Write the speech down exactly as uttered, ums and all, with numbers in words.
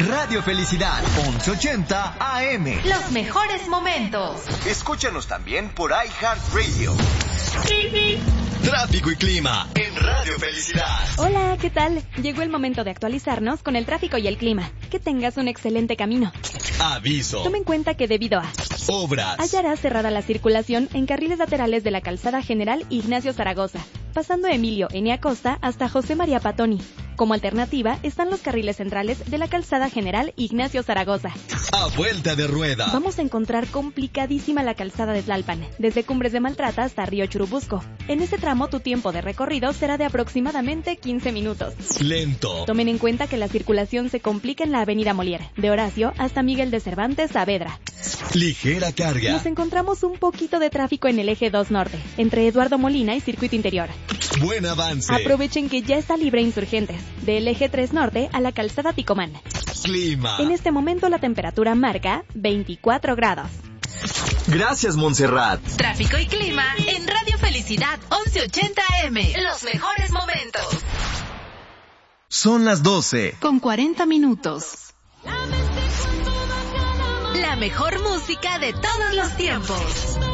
Radio Felicidad, once ochenta A M. Los mejores momentos. Escúchanos también por iHeartRadio. Tráfico y clima en Radio Felicidad. Hola, ¿qué tal? Llegó el momento de actualizarnos con el tráfico y el clima. Que tengas un excelente camino. Aviso. Toma en cuenta que debido a obras, hallarás cerrada la circulación en carriles laterales de la calzada General Ignacio Zaragoza, pasando Emilio N. Acosta hasta José María Patoni. Como alternativa están los carriles centrales de la calzada General Ignacio Zaragoza. A vuelta de rueda. Vamos a encontrar complicadísima la calzada de Tlalpan, desde Cumbres de Maltrata hasta Río Churubusco. En este tramo tu tiempo de recorrido será de aproximadamente quince minutos. Lento. Tomen en cuenta que la circulación se complica en la avenida Molière, de Horacio hasta Miguel de Cervantes Saavedra. Ligera carga. Nos encontramos un poquito de tráfico en el eje dos Norte, entre Eduardo Molina y Circuito Interior. Buen avance. Aprovechen que ya está libre Insurgentes, del eje tres Norte a la calzada Ticomán. Clima. En este momento la temperatura marca veinticuatro grados. Gracias, Montserrat. Tráfico y clima en Radio Felicidad, once ochenta A M. Los mejores momentos. Son las doce. Con cuarenta minutos. La mejor música de todos los tiempos.